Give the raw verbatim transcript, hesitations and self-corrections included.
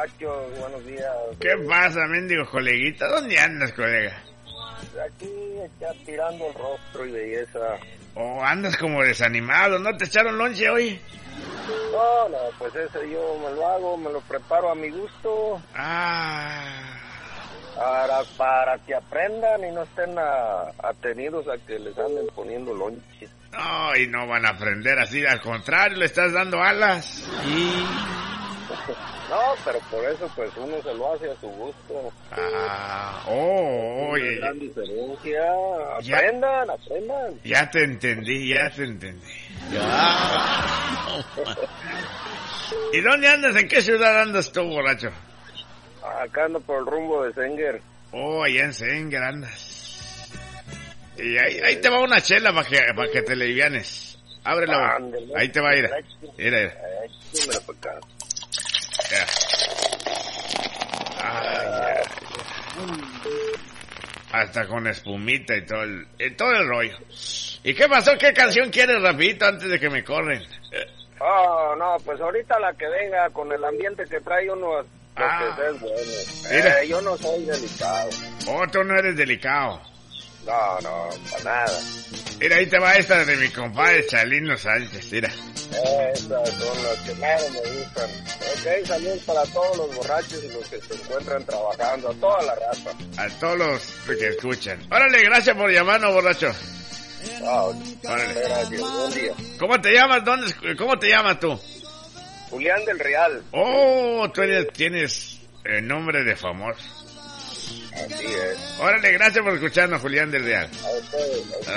borrachos, buenos días. ¿Qué pasa, mendigo coleguita? ¿Dónde andas, colega? Aquí está tirando el rostro y belleza. Oh, andas como desanimado, ¿no te echaron lonche hoy? No, no, pues ese yo me lo hago, me lo preparo a mi gusto. Ah... Para, para que aprendan y no estén a- atenidos a que les anden poniendo lonches. No, y no van a aprender así, al contrario, le estás dando alas. Y... No, pero por eso pues uno se lo hace a su gusto. Ah, oh, oye. Una gran diferencia. Ya. Aprendan, aprendan. Ya te entendí, ya te entendí. ¿Y dónde andas? ¿En qué ciudad andas tú, borracho? Acá ando por el rumbo de Senger. Oh, allá en Senger andas. Y ahí, ahí te va una chela para que, para que te livianes. Ábrela, boca. Ándale. Ahí te va a ir. Mira, mira. Ay, chúmela pa' acá. Ya. Ay, ay, ay. Hasta con espumita y todo el, y todo el rollo. ¿Y qué pasó? ¿Qué canción quieres, rapidito, antes de que me corren? Oh, no, pues ahorita la que venga con el ambiente que trae uno, lo Ah. que es bueno. Mira. Eh, yo no soy delicado. Oh, tú no eres delicado. No, no, para nada. Mira, ahí te va esta de mi compadre Chalino Sánchez, mira. Esas son las que más me gustan. Ok, saludos para todos los borrachos y los que se encuentran trabajando, a toda la raza. A todos los que escuchan. Órale, gracias por llamarnos, borracho. Ah, Órale. gracias, buen día. ¿Cómo te llamas? ¿Dónde, es- ¿Cómo te llamas tú? Julián del Real. Oh, tú eres, tienes el nombre de famoso. Así es. Órale, gracias por escucharnos, Julián del Real. A ustedes.